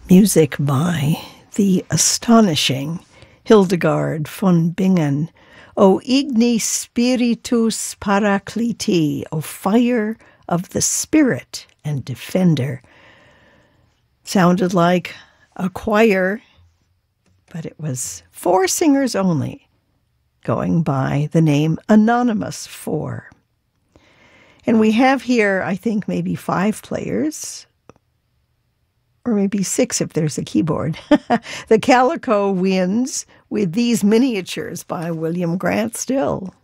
Music by the astonishing Hildegard von Bingen. O igni spiritus paracliti, O fire of the spirit and defender. Sounded like a choir, but it was 4 singers only, going by the name Anonymous 4. And we have here, I think, maybe 5 players, or maybe 6 if there's a keyboard. The Calico Winds with These Miniatures by William Grant Still.